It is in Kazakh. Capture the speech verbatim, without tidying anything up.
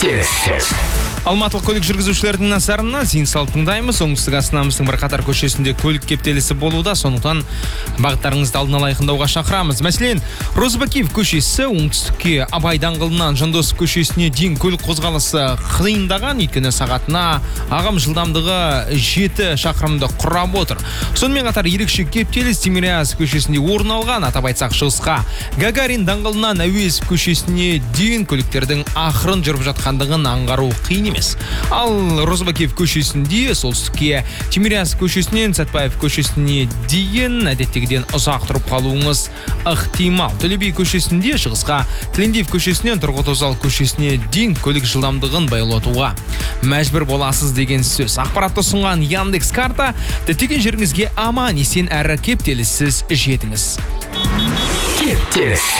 кептеліссіз. Алматылық көлік жүргізушілердің назарына зейін салып тыңдаймыз. Оңтүстік Астанамыздың бірқатар көшесінде көлік кептелісі болуда, сондықтан бағыттарыңызды алдын ала айқындауға шақырамыз. Мәселен, Розыбакиев көшесі оңтүстікке Абай даңғылынан Жандосов көшесіне дейін көлік қозғалысы қиындаған, өйткені сағатына ағым жылдамдығы жеті шақырымды құрап отыр. Сонымен қатар ерекше кептеліс Тимирязев көшесінде орын алған. Атап айтсақ, шығысқа Гагарин даңғылынан Әуезов көшесіне дейін көліктердің ақырын жүріп жатқандығын аңғару қиын емес. Ал Розыбакиев көшесінде солтүстікке Тимирязев көшесінен Сәтбаев көшесіне дейін әдеттегіден ұзақ тұрып қалуыңыз ықтимал. Төле би көшесінде шығысқа Тілендиев көшесінен Тұрғыт Озал көшесіне дейін көлік жылдамдығын баяулатуға мәжбүр боласыз деген сөз. Ақпаратты ұсынған Яндекс карта. Діттеген жеріңізге аман есен әрі кептеліссіз жетіңіз. Кептеліссіз.